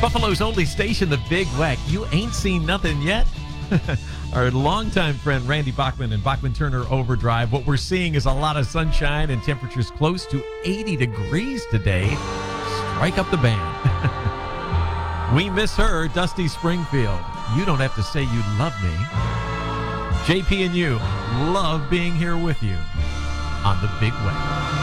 Buffalo's only station, the Big Weck. You ain't seen nothing yet? Our longtime friend Randy Bachman and Bachman Turner Overdrive. What we're seeing is a lot of sunshine and temperatures close to 80 degrees today. Strike up the band. We miss her, Dusty Springfield. You don't have to say you love me. JP and you love being here with you on the Big Weck.